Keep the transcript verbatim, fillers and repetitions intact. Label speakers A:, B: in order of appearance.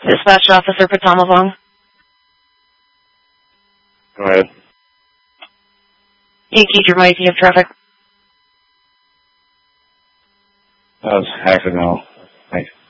A: Dispatch Officer Patamavong.
B: Go ahead.
A: You keep your mic, you have traffic.
B: That was accidental. Thanks.